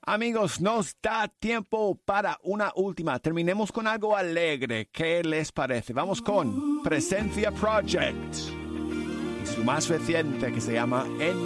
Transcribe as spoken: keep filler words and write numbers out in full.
Amigos, nos da tiempo para una última. Terminemos con algo alegre. ¿Qué les parece? Vamos con Presencia Project y su más reciente que se llama En